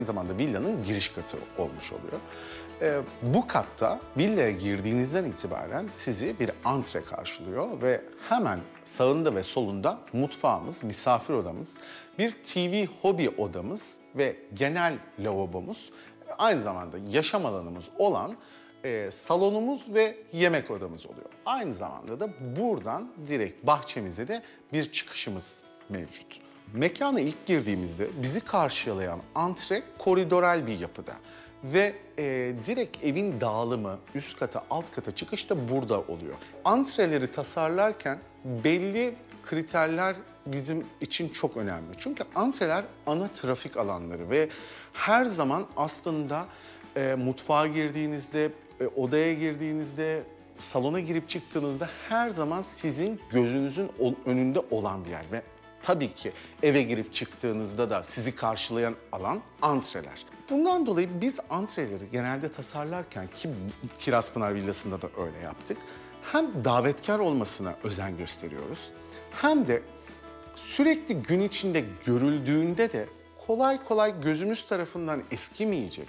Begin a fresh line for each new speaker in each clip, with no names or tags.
Aynı zamanda villanın giriş katı olmuş oluyor. Bu katta villaya girdiğinizden itibaren sizi bir antre karşılıyor ve hemen sağında ve solunda mutfağımız, misafir odamız, bir TV hobi odamız ve genel lavabomuz, aynı zamanda yaşam alanımız olan salonumuz ve yemek odamız oluyor. Aynı zamanda da buradan direkt bahçemize de bir çıkışımız mevcut. Mekana ilk girdiğimizde bizi karşılayan antre koridoral bir yapıda ve direkt evin dağılımı üst kata alt kata çıkış da burada oluyor. Antreleri tasarlarken belli kriterler bizim için çok önemli. Çünkü antreler ana trafik alanları ve her zaman aslında mutfağa girdiğinizde, odaya girdiğinizde, salona girip çıktığınızda her zaman sizin gözünüzün önünde olan bir yer ve tabii ki eve girip çıktığınızda da sizi karşılayan alan antreler. Bundan dolayı biz antreleri genelde tasarlarken ki Kirazpınar Villası'nda da öyle yaptık. Hem davetkar olmasına özen gösteriyoruz hem de sürekli gün içinde görüldüğünde de kolay kolay gözümüz tarafından eskimeyecek,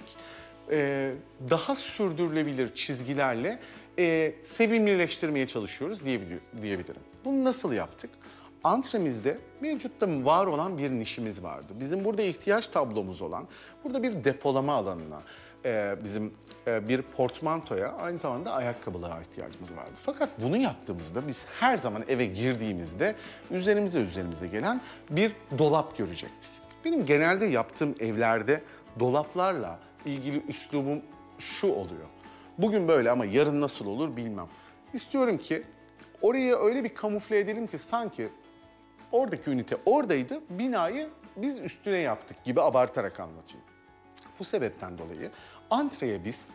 daha sürdürülebilir çizgilerle sevimlileştirmeye çalışıyoruz diyebilirim. Bunu nasıl yaptık? Antremizde mevcutta var olan bir nişimiz vardı. Bizim burada ihtiyaç tablomuz olan, burada bir depolama alanına, bizim bir portmantoya, aynı zamanda ayakkabılığa ihtiyacımız vardı. Fakat bunu yaptığımızda biz her zaman eve girdiğimizde üzerimize gelen bir dolap görecektik. Benim genelde yaptığım evlerde dolaplarla ilgili üslubum şu oluyor. Bugün böyle ama yarın nasıl olur bilmem. İstiyorum ki orayı öyle bir kamufle edelim ki sanki oradaki ünite oradaydı, binayı biz üstüne yaptık gibi abartarak anlatayım. Bu sebepten dolayı antreye biz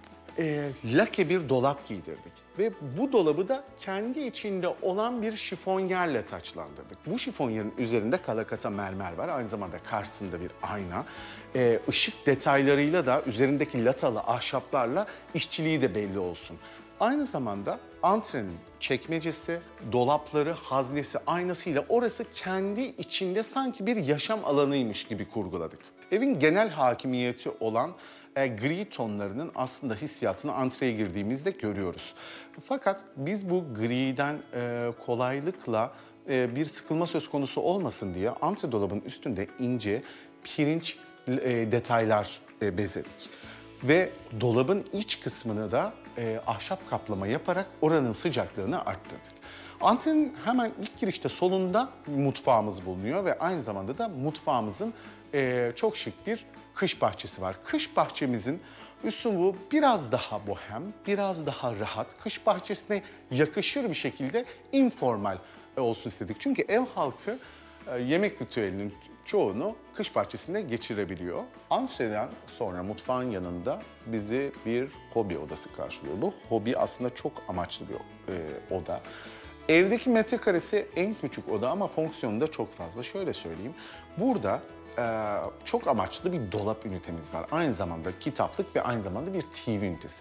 lake bir dolap giydirdik. Ve bu dolabı da kendi içinde olan bir şifonyerle taçlandırdık. Bu şifonyerin üzerinde kalakata mermer var. Aynı zamanda karşısında bir ayna. Işık detaylarıyla da üzerindeki latalı ahşaplarla işçiliği de belli olsun. Aynı zamanda antrenin çekmecesi, dolapları, haznesi, aynasıyla orası kendi içinde sanki bir yaşam alanıymış gibi kurguladık. Evin genel hakimiyeti olan gri tonlarının aslında hissiyatını antreye girdiğimizde görüyoruz. Fakat biz bu griden kolaylıkla bir sıkılma söz konusu olmasın diye antre dolabın üstünde ince pirinç detaylar bezedik. Ve dolabın iç kısmını da ahşap kaplama yaparak oranın sıcaklığını arttırdık. Antrenin hemen ilk girişte solunda mutfağımız bulunuyor ve aynı zamanda da mutfağımızın çok şık bir kış bahçesi var. Kış bahçemizin üslubu biraz daha bohem, biraz daha rahat, kış bahçesine yakışır bir şekilde informal olsun istedik. Çünkü ev halkı yemek ritüelinin çoğunu kış bahçesinde geçirebiliyor. Antreden sonra mutfağın yanında bizi bir hobi odası karşılıyor. Bu hobi aslında çok amaçlı bir oda. Evdeki metrekaresi en küçük oda ama fonksiyonu da çok fazla. Şöyle söyleyeyim, burada çok amaçlı bir dolap ünitemiz var. Aynı zamanda kitaplık ve aynı zamanda bir TV ünitesi.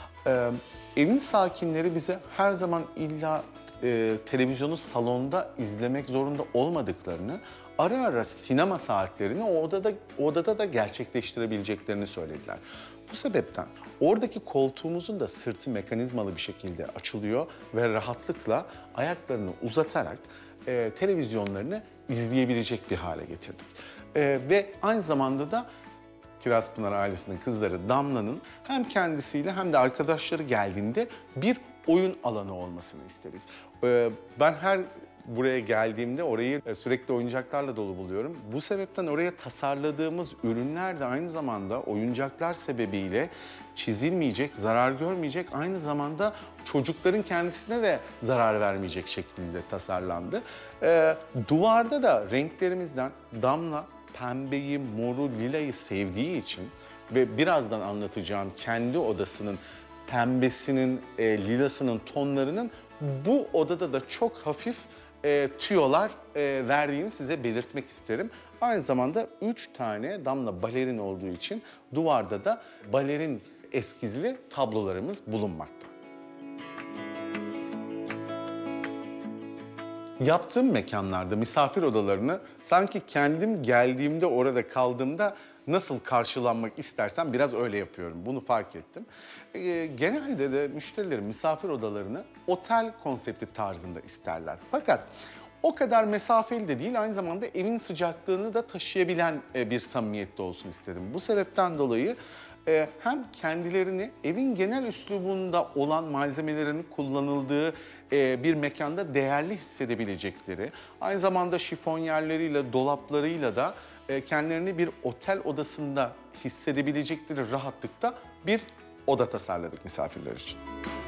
Evin sakinleri bize her zaman illa televizyonu salonda izlemek zorunda olmadıklarını, ara ara sinema saatlerini odada da gerçekleştirebileceklerini söylediler. Bu sebepten oradaki koltuğumuzun da sırtı mekanizmalı bir şekilde açılıyor ve rahatlıkla ayaklarını uzatarak televizyonlarını izleyebilecek bir hale getirdik. Ve aynı zamanda da Kirazpınar ailesinin kızları Damla'nın hem kendisiyle hem de arkadaşları geldiğinde bir oyun alanı olmasını istedik. Ben her buraya geldiğimde orayı sürekli oyuncaklarla dolu buluyorum. Bu sebepten oraya tasarladığımız ürünler de aynı zamanda oyuncaklar sebebiyle çizilmeyecek, zarar görmeyecek, aynı zamanda çocukların kendisine de zarar vermeyecek şekilde tasarlandı. Duvarda da renklerimizden Damla pembeyi, moru, lilayı sevdiği için ve birazdan anlatacağım kendi odasının pembesinin, lilasının tonlarının bu odada da çok hafif tüyolar verdiğini size belirtmek isterim. Aynı zamanda 3 tane Damla balerin olduğu için duvarda da balerin eskizli tablolarımız bulunmakta. Yaptığım mekanlarda misafir odalarını sanki kendim geldiğimde orada kaldığımda nasıl karşılanmak istersem biraz öyle yapıyorum. Bunu fark ettim. Genelde de müşterilerin misafir odalarını otel konsepti tarzında isterler. Fakat o kadar mesafeli de değil, aynı zamanda evin sıcaklığını da taşıyabilen bir samimiyette olsun istedim. Bu sebepten dolayı hem kendilerini evin genel üslubunda olan malzemelerin kullanıldığı bir mekanda değerli hissedebilecekleri, aynı zamanda şifonyerleriyle, dolaplarıyla da kendilerini bir otel odasında hissedebilecekleri rahatlıkta bir oda tasarladık misafirler için.